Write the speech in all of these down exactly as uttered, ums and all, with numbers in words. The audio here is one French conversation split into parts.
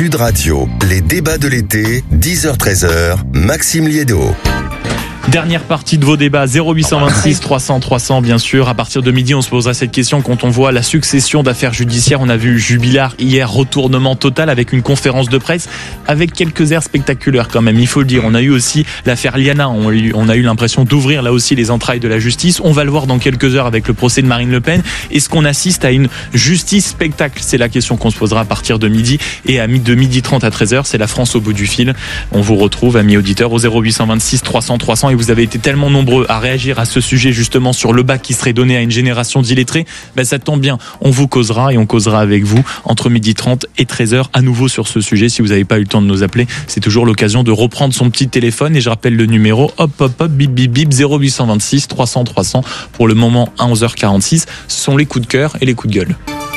Sud Radio, les débats de l'été, dix heures treize heures, Maxime Liédo. Dernière partie de vos débats, zéro huit cent vingt-six trois cents trois cents bien sûr. À partir de midi, on se posera cette question quand on voit la succession d'affaires judiciaires. On a vu Jubilard hier, retournement total avec une conférence de presse avec quelques airs spectaculaires quand même, il faut le dire. On a eu aussi l'affaire Liana, on a eu, on a eu l'impression d'ouvrir là aussi les entrailles de la justice. On va le voir dans quelques heures avec le procès de Marine Le Pen. Est-ce qu'on assiste à une justice spectacle? C'est la question qu'on se posera à partir de midi. Et à de midi trente à treize heures, c'est la France au bout du fil. On vous retrouve, amis auditeurs, au zéro huit cent vingt-six trois cents trois cents. Et vous avez été tellement nombreux à réagir à ce sujet justement sur le bac qui serait donné à une génération d'illettrés, ben ça tombe bien, on vous causera et on causera avec vous entre midi trente et treize heures à nouveau sur ce sujet. Si vous n'avez pas eu le temps de nous appeler, c'est toujours l'occasion de reprendre son petit téléphone et je rappelle le numéro, hop hop hop, bip bip bip, zéro huit cent vingt-six trois cents trois cents. Pour le moment à onze heures quarante-six, ce sont les coups de cœur et les coups de gueule.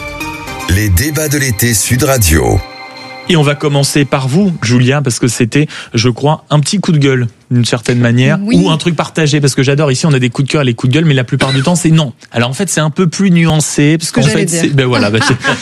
Les débats de l'été Sud Radio. Et on va commencer par vous, Julia, parce que c'était, je crois, un petit coup de gueule, d'une certaine manière, oui. Ou un truc partagé, parce que j'adore, ici on a des coups de cœur et les coups de gueule, mais la plupart du temps c'est non. Alors en fait c'est un peu plus nuancé, parce qu'en fait, c'est, ben voilà, ben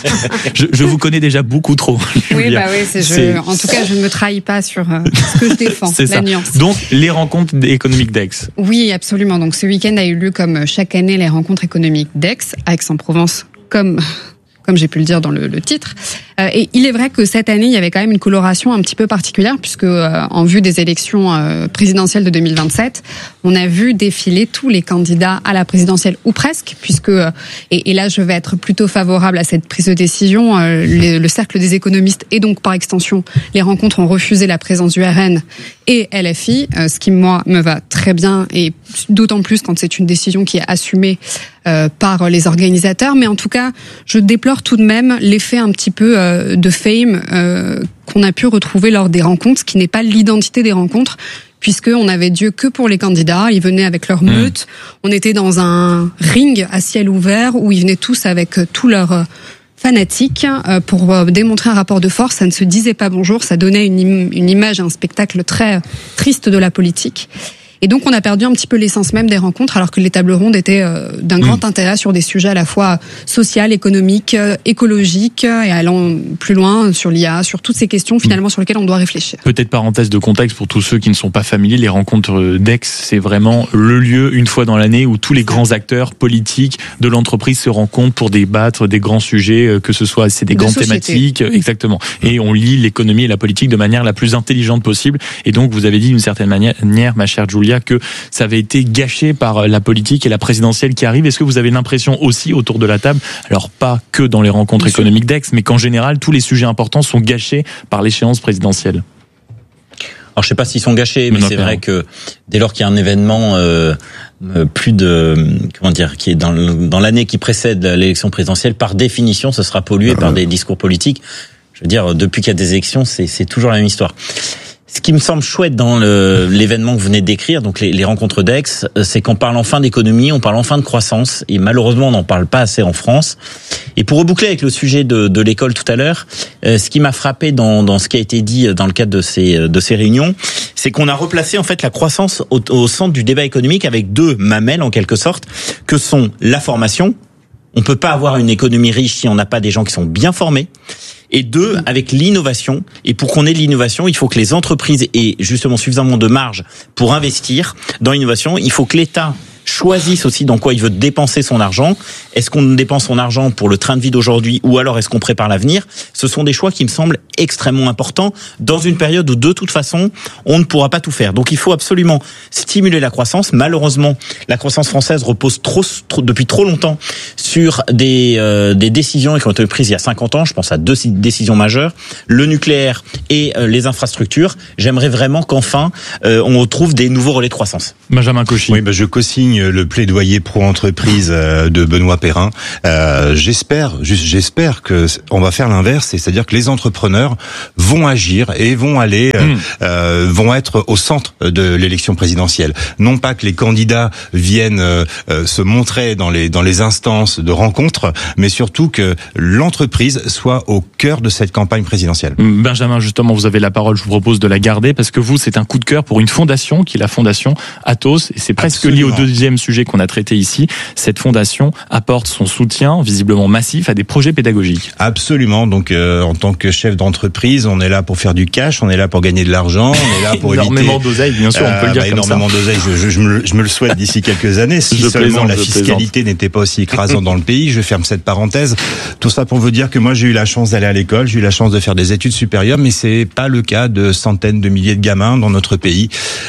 je, je vous connais déjà beaucoup trop. Oui, Julia. bah oui, c'est, je, c'est... en tout cas je ne me trahis pas sur euh, ce que je défends, c'est la ça. nuance. Donc les rencontres économiques d'Aix. Oui, absolument. Donc ce week-end a eu lieu comme chaque année les rencontres économiques d'Aix, à Aix-en-Provence, comme... comme j'ai pu le dire dans le, le titre. Euh, et il est vrai que cette année, il y avait quand même une coloration un petit peu particulière, puisque euh, en vue des élections euh, présidentielles de deux mille vingt-sept, on a vu défiler tous les candidats à la présidentielle, ou presque, puisque, euh, et, et là je vais être plutôt favorable à cette prise de décision, euh, le, le cercle des économistes et donc par extension les rencontres ont refusé la présence du R N et L F I, euh, ce qui moi me va très bien, et d'autant plus quand c'est une décision qui est assumée Euh, par les organisateurs, mais en tout cas, je déplore tout de même l'effet un petit peu euh, de fame euh, qu'on a pu retrouver lors des rencontres, ce qui n'est pas l'identité des rencontres, puisqu'on avait Dieu que pour les candidats, ils venaient avec leur meute, mmh. On était dans un ring à ciel ouvert où ils venaient tous avec tout leur fanatiques pour démontrer un rapport de force. Ça ne se disait pas bonjour, ça donnait une, im- une image, un spectacle très triste de la politique. Et donc, on a perdu un petit peu l'essence même des rencontres, alors que les tables rondes étaient euh, d'un mmh. grand intérêt sur des sujets à la fois social, économique, euh, écologique, et allant plus loin sur l'I A, sur toutes ces questions finalement mmh. sur lesquelles on doit réfléchir. Peut-être parenthèse de contexte pour tous ceux qui ne sont pas familiers, les rencontres d'Aix, c'est vraiment le lieu, une fois dans l'année, où tous les grands acteurs politiques de l'entreprise se rencontrent pour débattre des grands sujets, que ce soit c'est des de grandes société. thématiques, exactement. Et on lit l'économie et la politique de manière la plus intelligente possible. Et donc, vous avez dit d'une certaine manière, ma chère Julia, que ça avait été gâché par la politique et la présidentielle qui arrive. Est-ce que vous avez l'impression aussi autour de la table, alors pas que dans les rencontres Bien économiques d'Aix, mais qu'en général, tous les sujets importants sont gâchés par l'échéance présidentielle? Alors je sais pas s'ils sont gâchés, mais, mais c'est vrai que dès lors qu'il y a un événement euh, plus de comment dire qui est dans, dans l'année qui précède l'élection présidentielle, par définition, ce sera pollué par des discours politiques. Je veux dire, depuis qu'il y a des élections, c'est, c'est toujours la même histoire. Ce qui me semble chouette dans le, l'événement que vous venez de décrire, donc les, les rencontres d'Aix, c'est qu'on parle enfin d'économie, on parle enfin de croissance, et malheureusement on n'en parle pas assez en France. Et pour reboucler avec le sujet de, de l'école tout à l'heure, euh, ce qui m'a frappé dans, dans ce qui a été dit dans le cadre de ces, de ces réunions, c'est qu'on a replacé en fait la croissance au, au centre du débat économique avec deux mamelles en quelque sorte, que sont la formation. On peut pas avoir une économie riche si on n'a pas des gens qui sont bien formés. Et deux, avec l'innovation. Et pour qu'on ait de l'innovation, il faut que les entreprises aient justement suffisamment de marge pour investir dans l'innovation. Il faut que l'État choisisse aussi dans quoi il veut dépenser son argent. Est-ce qu'on dépense son argent pour le train de vie d'aujourd'hui ou alors est-ce qu'on prépare l'avenir? Ce sont des choix qui me semblent extrêmement importants dans une période où de toute façon on ne pourra pas tout faire. Donc il faut absolument stimuler la croissance. Malheureusement, la croissance française repose trop, trop depuis trop longtemps sur des, euh, des décisions qui ont été prises il y a cinquante ans. Je pense à deux décisions majeures, le nucléaire et euh, les infrastructures. J'aimerais vraiment qu'enfin euh, on retrouve des nouveaux relais de croissance. Benjamin Cauchy. Oui, ben je co-signe le plaidoyer pro-entreprise de Benoît Perrin. Euh, j'espère, juste j'espère que on va faire l'inverse, c'est-à-dire que les entrepreneurs vont agir et vont aller, mmh. euh, vont être au centre de l'élection présidentielle. Non pas que les candidats viennent euh, se montrer dans les dans les instances de rencontre, mais surtout que l'entreprise soit au cœur de cette campagne présidentielle. Benjamin, justement, vous avez la parole. Je vous propose de la garder parce que vous, c'est un coup de cœur pour une fondation qui est la fondation Athos, et c'est presque Absolument. lié au deuxième sujet qu'on a traité ici. Cette fondation apporte son soutien, visiblement massif, à des projets pédagogiques. Absolument. Donc, euh, en tant que chef d'entreprise entreprise, on est là pour faire du cash, on est là pour gagner de l'argent, on est là pour énormément éviter... d'oseille, bien sûr, on peut le dire bah, comme énormément ça. d'oseille, je, je, je, me, je me le souhaite d'ici quelques années. Si je seulement plaisante, la je fiscalité plaisante. n'était pas aussi écrasante dans le pays, je ferme cette parenthèse. Tout ça pour vous dire que moi j'ai eu la chance d'aller à l'école, j'ai eu la chance de faire des études supérieures, mais c'est pas le cas de centaines de milliers de gamins dans notre pays.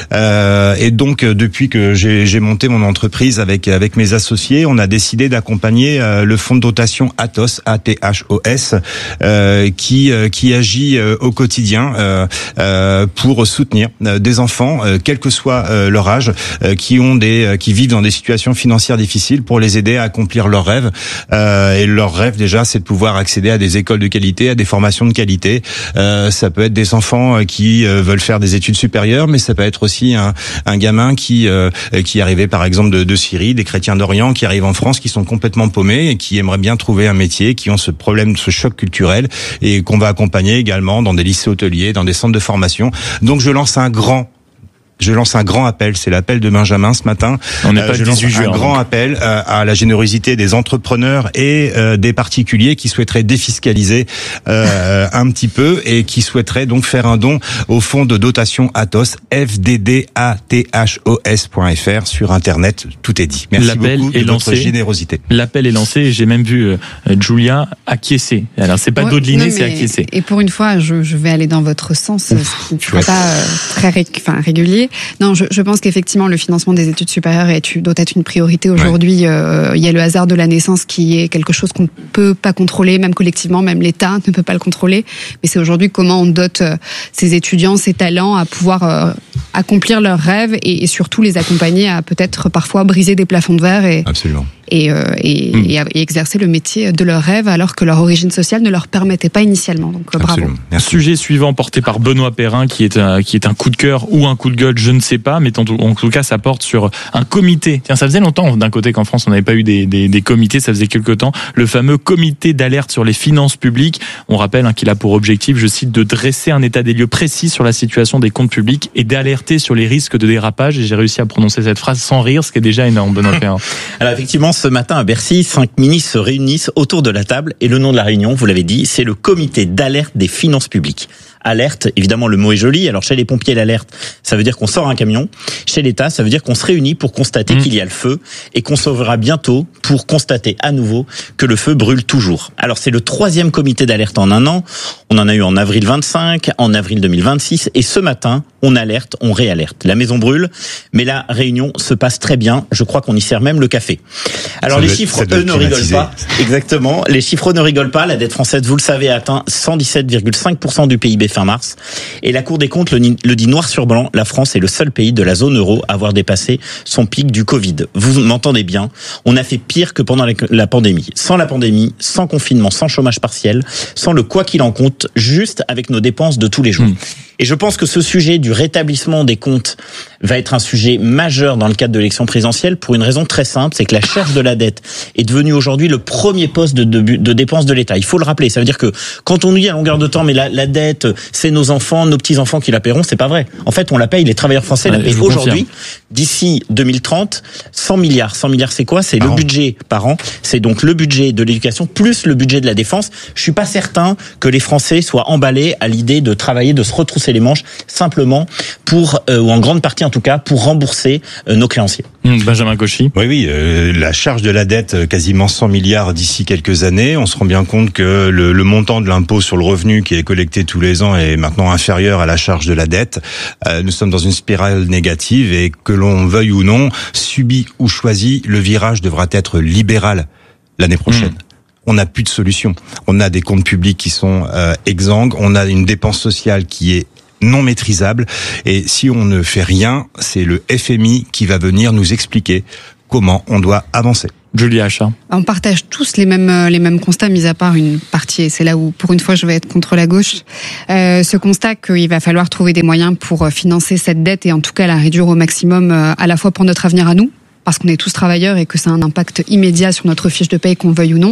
Euh, et donc depuis que j'ai, j'ai monté mon entreprise avec avec mes associés, on a décidé d'accompagner euh, le fonds de dotation Athos, A T H O S, euh, qui euh, qui agit euh, au quotidien euh, euh, pour soutenir euh, des enfants, euh, quel que soit euh, leur âge, euh, qui ont des euh, qui vivent dans des situations financières difficiles, pour les aider à accomplir leurs rêves. Euh, et leur rêve déjà, c'est de pouvoir accéder à des écoles de qualité, à des formations de qualité. Euh, ça peut être des enfants qui euh, veulent faire des études supérieures, mais ça peut être aussi un, un gamin qui euh, qui est arrivé par exemple de, de Syrie, des chrétiens d'Orient qui arrivent en France, qui sont complètement paumés et qui aimeraient bien trouver un métier, qui ont ce problème, ce choc culturel, et qu'on va accompagner également dans des lycées hôteliers, dans des centres de formation. Donc je lance un grand Je lance un grand appel, c'est l'appel de Benjamin ce matin. On n'est pas euh, je le lance dix-huit juin. Un grand donc. appel euh, à la générosité des entrepreneurs et euh, des particuliers qui souhaiteraient défiscaliser euh, un petit peu et qui souhaiteraient donc faire un don au fonds de dotation Athos, F D D A T H O S point F R sur internet. Tout est dit. Merci L'appel beaucoup de est votre lancé. générosité. L'appel est lancé et j'ai même vu euh, Julia acquiescer. Alors c'est pas Ouais, dodeliner, non, c'est mais- acquiescer. Et pour une fois, je, je vais aller dans votre sens, ce qui ne sera chouette. pas euh, très ré- enfin, régulier. Non, je, je pense qu'effectivement, le financement des études supérieures est, doit être une priorité aujourd'hui. Euh, il y a le hasard de la naissance qui est quelque chose qu'on ne peut pas contrôler, même collectivement, même l'État ne peut pas le contrôler. Mais c'est aujourd'hui comment on dote euh, ces étudiants, ces talents à pouvoir euh, accomplir leurs rêves et, et surtout les accompagner à peut-être parfois briser des plafonds de verre et, Absolument. et, euh, et, Mm. et, et exercer le métier de leur rêve alors que leur origine sociale ne leur permettait pas initialement. Donc euh, bravo. Absolument. Merci. Sujet suivant porté par Benoît Perrin, qui est un, qui est un coup de cœur ou un coup de gueule, je ne sais pas, mais en tout, en tout cas, ça porte sur un comité. Tiens, ça faisait longtemps, d'un côté, qu'en France, on n'avait pas eu des, des, des comités, ça faisait quelque temps. Le fameux comité d'alerte sur les finances publiques. On rappelle hein, qu'il a pour objectif, je cite, de dresser un état des lieux précis sur la situation des comptes publics et d'alerter sur les risques de dérapage. Et j'ai réussi à prononcer cette phrase sans rire, ce qui est déjà énorme, Benoît Perrin. Alors effectivement, ce matin à Bercy, cinq ministres se réunissent autour de la table et le nom de la réunion, vous l'avez dit, c'est le comité d'alerte des finances publiques. Alerte, évidemment le mot est joli, alors chez les pompiers l'alerte, ça veut dire qu'on sort un camion, chez l'État ça veut dire qu'on se réunit pour constater mmh. qu'il y a le feu et qu'on sauvera bientôt pour constater à nouveau que le feu brûle toujours. Alors c'est le troisième comité d'alerte en un an, on en a eu en avril vingt-cinq, en avril deux mille vingt-six et ce matin on alerte, on réalerte. La maison brûle, mais la réunion se passe très bien, je crois qu'on y sert même le café. Alors ça les doit, chiffres eux ne rigolent pas, exactement, les chiffres ne rigolent pas, la dette française vous le savez a atteint cent dix-sept virgule cinq pour cent du P I B fin mars. Et la Cour des comptes le, le dit noir sur blanc, la France est le seul pays de la zone euro à avoir dépassé son pic du Covid. Vous m'entendez bien, on a fait pire que pendant la pandémie. Sans la pandémie, sans confinement, sans chômage partiel, sans le quoi qu'il en compte, juste avec nos dépenses de tous les jours. Mmh. Et je pense que ce sujet du rétablissement des comptes va être un sujet majeur dans le cadre de l'élection présidentielle pour une raison très simple, c'est que la charge de la dette est devenue aujourd'hui le premier poste de, de, de dépense de l'État. Il faut le rappeler, ça veut dire que quand on nous dit à longueur de temps, mais la, la dette, c'est nos enfants, nos petits-enfants qui la paieront, c'est pas vrai. En fait, on la paye, les travailleurs français ouais, la payent aujourd'hui. D'ici deux mille trente, cent milliards. cent milliards, c'est quoi? C'est par le an. budget par an. C'est donc le budget de l'éducation plus le budget de la défense. Je suis pas certain que les Français soient emballés à l'idée de travailler, de se retrousser les manches simplement pour, euh, ou en grande partie en tout cas, pour rembourser euh, nos créanciers. Mmh, Benjamin Cauchy. Oui, oui, euh, la charge de la dette, quasiment cent milliards d'ici quelques années. On se rend bien compte que le, le montant de l'impôt sur le revenu qui est collecté tous les ans est maintenant inférieur à la charge de la dette. Euh, nous sommes dans une spirale négative et que l'on veuille ou non, subi ou choisi, le virage devra être libéral l'année prochaine. Mmh. On n'a plus de solution. On a des comptes publics qui sont euh, exsangues. On a une dépense sociale qui est non maîtrisable. Et si on ne fait rien, c'est le F M I qui va venir nous expliquer comment on doit avancer. Julia Achat. On partage tous les mêmes les mêmes constats, mis à part une partie, et c'est là où, pour une fois, je vais être contre la gauche. Euh, ce constat qu'il va falloir trouver des moyens pour financer cette dette et en tout cas la réduire au maximum, à la fois pour notre avenir à nous, parce qu'on est tous travailleurs et que ça a un impact immédiat sur notre fiche de paye, qu'on veuille ou non,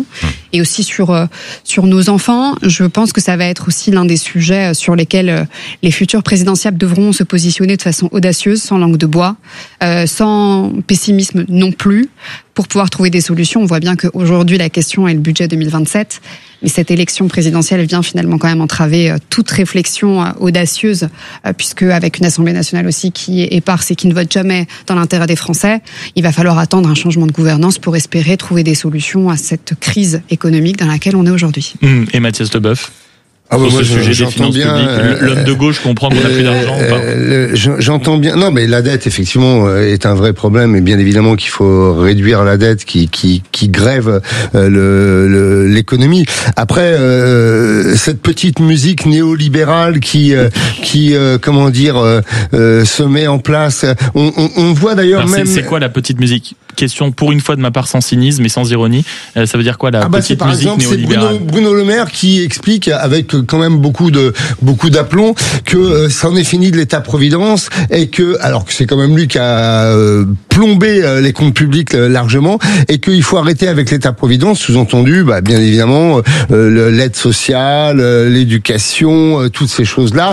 et aussi sur euh, sur nos enfants. Je pense que ça va être aussi l'un des sujets sur lesquels euh, les futurs présidentiables devront se positionner de façon audacieuse, sans langue de bois, euh, sans pessimisme non plus, pour pouvoir trouver des solutions. On voit bien qu'aujourd'hui, la question est le budget deux mille vingt-sept, mais cette élection présidentielle vient finalement quand même entraver toute réflexion audacieuse, puisque avec une Assemblée nationale aussi qui est éparse et qui ne vote jamais dans l'intérêt des Français, il va falloir attendre un changement de gouvernance pour espérer trouver des solutions à cette crise économique dans laquelle on est aujourd'hui. Mmh. Et Mathias Leboeuf? Ah bah sur moi, ce sujet des finances bien, publiques, euh, l'homme de gauche comprend qu'on n'a euh, plus d'argent ou pas? euh, J'entends bien. Non, mais la dette, effectivement, est un vrai problème, et bien évidemment qu'il faut réduire la dette qui qui qui grève euh, le, le l'économie. Après, euh, cette petite musique néolibérale qui euh, qui euh, comment dire euh, euh, se met en place. On, on, on voit d'ailleurs Alors, même. C'est quoi la petite musique? Question pour une fois de ma part sans cynisme et sans ironie. Euh, ça veut dire quoi la ah bah petite par musique exemple, néolibérale? C'est Bruno, Bruno Le Maire qui explique avec quand même beaucoup de beaucoup d'aplomb que euh, ça en est fini de l'État-providence, et que alors que c'est quand même lui qui a euh, plombé euh, les comptes publics euh, largement, et qu'il faut arrêter avec l'État-providence, sous-entendu bah, bien évidemment euh, l'aide sociale, euh, l'éducation, euh, toutes ces choses-là.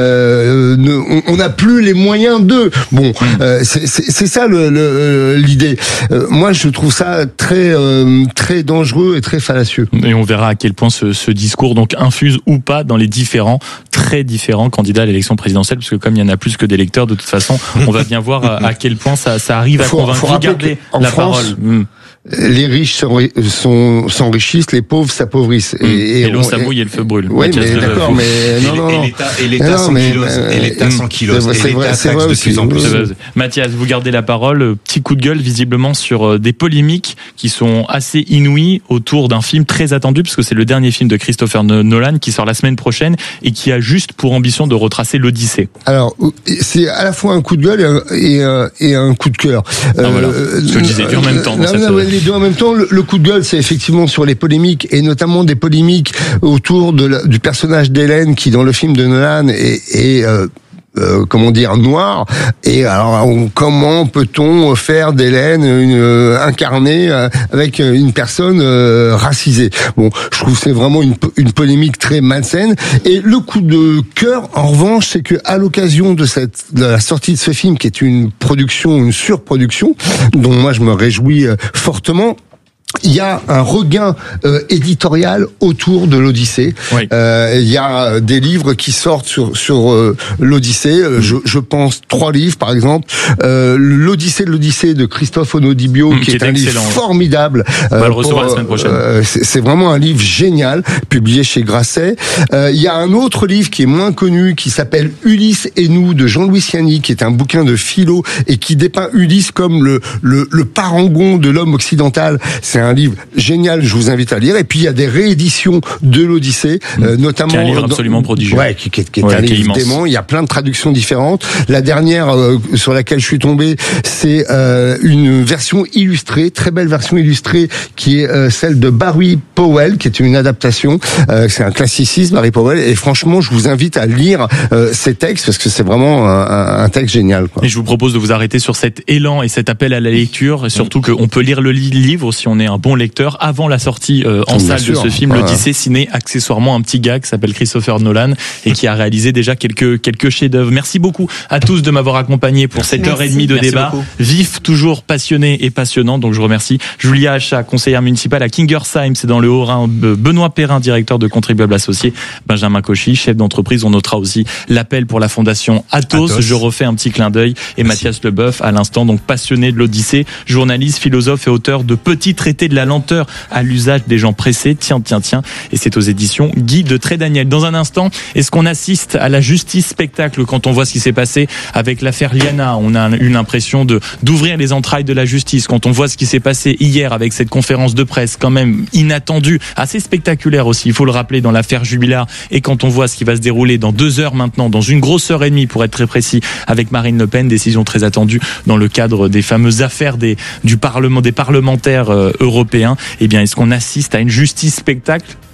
Euh, ne, on n'a plus les moyens d'eux. Bon, euh, c'est, c'est, c'est ça le, le, l'idée. Euh, moi, je trouve ça très euh, très dangereux et très fallacieux. Et on verra à quel point ce, ce discours donc infuse ou pas dans les différents, très différents candidats à l'élection présidentielle, parce que comme il y en a plus que d'électeurs, de toute façon, on va bien voir à, à quel point ça, ça arrive à faut, convaincre. Faut Regardez la France, parole. Mmh. Les riches sont, s'enrichissent, les pauvres s'appauvrissent. Mmh. Et, et l'eau s'abouille et le feu brûle. Oui, mais d'accord, mais non, non, non. Et l'État sans kilos. Et l'État sans kilos. C'est vrai, c'est vrai aussi. Mathias, vous gardez la parole. Petit coup de gueule, visiblement, sur des polémiques qui sont assez inouïes autour d'un film très attendu, parce que c'est le dernier film de Christopher Nolan qui sort la semaine prochaine et qui a juste pour ambition de retracer l'Odyssée. Alors, c'est à la fois un coup de gueule et un, et un coup de cœur. Ah, voilà. Ce que je disais, en même temps. Dans non, cette... non, les deux en même temps. Le, le coup de gueule, c'est effectivement sur les polémiques, et notamment des polémiques autour de la, du personnage d'Hélène, qui dans le film de Nolan est, est euh, Euh, comment dire, noir. Et alors, on, comment peut-on faire d'Hélène une euh, incarnée euh, avec une personne euh, racisée? Bon, je trouve que c'est vraiment une, une polémique très malsaine. Et le coup de cœur, en revanche, c'est que à l'occasion de cette de la sortie de ce film, qui est une production, une surproduction, dont moi je me réjouis euh, fortement, il y a un regain euh, éditorial autour de l'Odyssée. Oui. Euh, il y a des livres qui sortent sur sur euh, l'Odyssée. Mmh. Je, je pense trois livres, par exemple. Euh, L'Odyssée de l'Odyssée de Christophe Onodibio, mmh, qui, qui est, est un livre formidable. On va euh, le recevoir pour, la semaine prochaine. Euh, c'est, c'est vraiment un livre génial, publié chez Grasset. Euh, il y a un autre livre qui est moins connu, qui s'appelle Ulysse et nous, de Jean-Louis Siani, qui est un bouquin de philo et qui dépeint Ulysse comme le le, le parangon de l'homme occidental. C'est un livre génial, je vous invite à lire. Et puis il y a des rééditions de l'Odyssée, mmh. euh, notamment. Qui est un livre absolument dans, prodigieux. Ouais, qui, qui, qui est ouais, un qui livre est dément. Il y a plein de traductions différentes. La dernière euh, sur laquelle je suis tombé, c'est euh, une version illustrée, très belle version illustrée, qui est euh, celle de Barry Powell, qui est une adaptation. Euh, c'est un classicisme, Barry Powell. Et franchement, je vous invite à lire euh, ces textes, parce que c'est vraiment un, un texte génial, quoi. Et je vous propose de vous arrêter sur cet élan et cet appel à la lecture, et surtout mmh. qu'on peut lire le livre si on est un bon lecteur avant la sortie euh, en Bien salle sûr. de ce film, voilà. L'Odyssée, ciné accessoirement un petit gars qui s'appelle Christopher Nolan et qui a réalisé déjà quelques quelques chefs-d'œuvre. Merci beaucoup à tous de m'avoir accompagné pour cette heure et demie de Merci débat beaucoup. Vif, toujours passionné et passionnant. Donc je remercie Julia Achat, conseillère municipale à Kingersheim, c'est dans le Haut-Rhin, Benoît Perrin, directeur de Contribuables Associés, Benjamin Cauchy, chef d'entreprise. On notera aussi l'appel pour la fondation Athos. Athos. Je refais un petit clin d'œil. Et Merci. Mathias Leboeuf, à l'instant, donc passionné de l'Odyssée, journaliste, philosophe et auteur de Petits traités de la lenteur à l'usage des gens pressés. Tiens, tiens, tiens. Et c'est aux éditions Guy de Trédaniel. Dans un instant, est-ce qu'on assiste à la justice spectacle quand on voit ce qui s'est passé avec l'affaire Liana? On a une impression de, d'ouvrir les entrailles de la justice. Quand on voit ce qui s'est passé hier avec cette conférence de presse quand même inattendue, assez spectaculaire aussi, il faut le rappeler, dans l'affaire Jubilard. Et quand on voit ce qui va se dérouler dans deux heures maintenant, dans une grosse heure et demie pour être très précis, avec Marine Le Pen, décision très attendue dans le cadre des fameuses affaires des, du Parlement, des parlementaires euh, européens. Eh bien, est-ce qu'on assiste à une justice spectacle?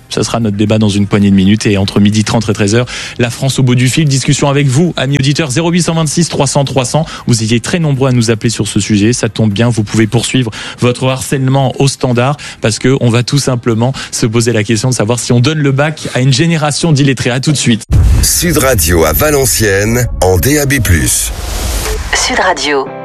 Ça sera notre débat dans une poignée de minutes. Et entre midi trente et treize heures, la France au bout du fil. Discussion avec vous, amis auditeurs, zéro huit cent vingt-six trois cents trois cents. Vous étiez très nombreux à nous appeler sur ce sujet. Ça tombe bien, vous pouvez poursuivre votre harcèlement au standard parce que on va tout simplement se poser la question de savoir si on donne le bac à une génération d'illettrés. À tout de suite. Sud Radio à Valenciennes en D A B plus. Sud Radio.